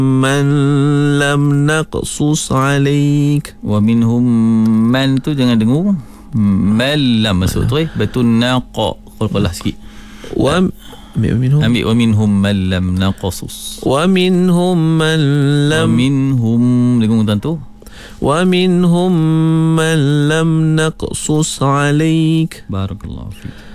من لم نقصص عليك. Wa minhum man tu jangan dengung. Malam masuk tu betul naqa. Qalqalah sikit. ومنهم Ambil wa minhum man lam naqasus. ومنهم من Wa لم minhum dengung tentu. ومنهم من لم نقصص عليك. Barakallahu fiik.